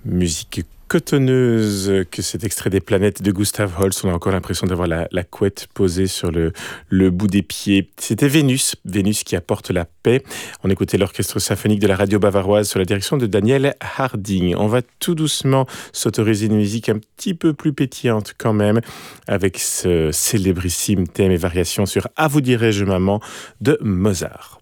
Musique cotonneuse que cet extrait des planètes de Gustav Holst. On a encore l'impression d'avoir la couette posée sur le bout des pieds. C'était Vénus qui apporte la paix. On écoutait l'orchestre symphonique de la radio bavaroise sous la direction de Daniel Harding. On va tout doucement s'autoriser une musique un petit peu plus pétillante quand même, avec ce célébrissime thème et variation sur « À vous dirai-je maman » de Mozart.